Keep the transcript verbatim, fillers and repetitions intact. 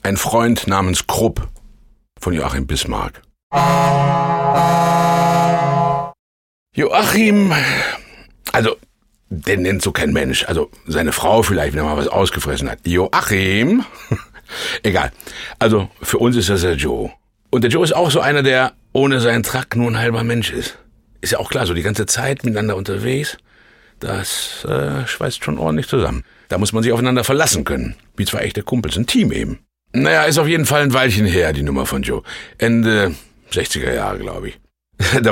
ein Freund namens Krupp von Joachim Bismarck. Joachim, also, den nennt so kein Mensch, also seine Frau vielleicht, wenn er mal was ausgefressen hat. Joachim, egal, also für uns ist das der Joe. Und der Joe ist auch so einer, der ohne seinen Truck nur ein halber Mensch ist. Ist ja auch klar, so die ganze Zeit miteinander unterwegs, das äh, schweißt schon ordentlich zusammen. Da muss man sich aufeinander verlassen können, wie zwei echte Kumpels, ein Team eben. Naja, ist auf jeden Fall ein Weilchen her, die Nummer von Joe. Ende sechziger Jahre, glaube ich. Da